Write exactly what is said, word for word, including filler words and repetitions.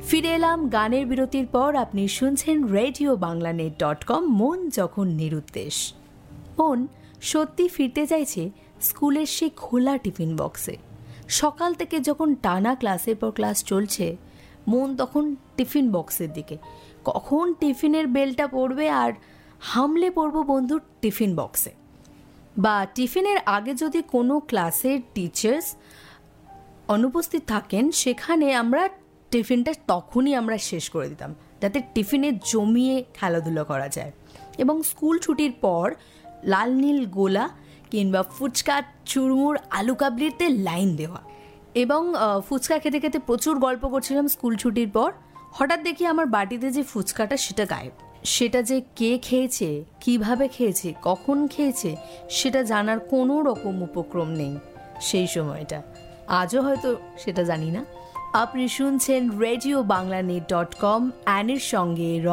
ফিরে এলাম গানের বিরতির পর। আপনি শুনছেন radio Bangla net dot com. মন যখন নিরুদ্দেশ, মন সত্যি ফিরতে চাইছে স্কুলের সেই খোলা টিফিন বক্সে। সকাল থেকে যখন টানা ক্লাসের পর ক্লাস চলছে, মন তখন টিফিন বক্সের দিকে। কখন টিফিনের বেলটা পড়বে আর হামলে পড়ব বন্ধুর টিফিন বক্সে। বা টিফিনের আগে যদি কোনো ক্লাসের টিচার্স অনুপস্থিত থাকেন, সেখানে আমরা টিফিনটা তখনই আমরা শেষ করে দিতাম, যাতে টিফিনে জমিয়ে খেলাধুলো করা যায়। এবং স্কুল ছুটির পর লাল নীল গোলা কিংবা ফুচকা, চুরমুর, আলু কাবলিতে লাইন দেওয়া। এবং ফুচকা খেতে খেতে প্রচুর গল্প করছিলাম স্কুল ছুটির পর। হঠাৎ দেখি আমার বাটিতে যে ফুচকাটা সেটা গায়েব। সেটা যে কে খেয়েছে, কিভাবে খেয়েছে, কখন খেয়েছে, সেটা জানার কোনো রকম উপক্রম নেই সেই সময়টা। আজও হয়তো সেটা জানি না। আপনি শুনছেন radio Bangla net dot com, অ্যানের সঙ্গে।